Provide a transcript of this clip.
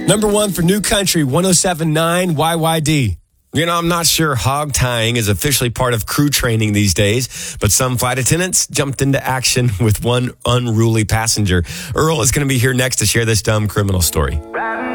Number one for New Country, 107.9 YYD. You know, I'm not sure hog tying is officially part of crew training these days, but some flight attendants jumped into action with one unruly passenger. Earl is going to be here next to share this dumb criminal story.